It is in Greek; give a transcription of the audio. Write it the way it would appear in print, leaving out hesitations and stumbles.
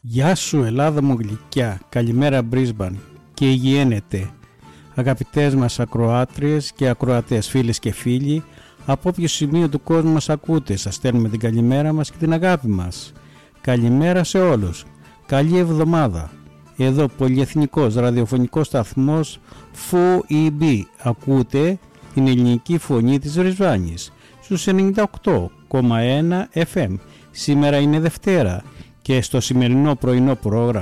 Γεια σου Ελλάδα μου γλυκιά, καλημέρα Brisbane και υγιένετε. Αγαπητές μας ακροάτριες και ακροατές, φίλες και φίλοι, από όποιο σημείο του κόσμου μας ακούτε, σας στέλνουμε την καλημέρα μας και την αγάπη μας. Καλημέρα σε όλους, καλή εβδομάδα. Εδώ πολυεθνικός ραδιοφωνικός σταθμός FUEB, ακούτε την ελληνική φωνή της Ρισβάνης στους 98,1 FM. Σήμερα είναι Δευτέρα και στο σημερινό πρωινό πρόγραμμα